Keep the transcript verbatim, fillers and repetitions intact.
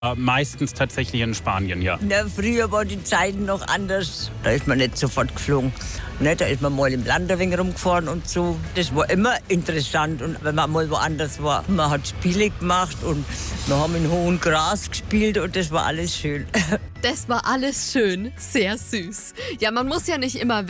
Äh, meistens tatsächlich in Spanien, ja. Na, früher war die Zeit noch anders. Da ist man nicht sofort geflogen. Ne, da ist man mal im Land ein wenig rumgefahren und so. Das war immer interessant. Und wenn man mal woanders war, man hat Spiele gemacht und wir haben in hohem Gras gespielt und das war alles schön. Das war alles schön, sehr süß. Ja, man muss ja nicht immer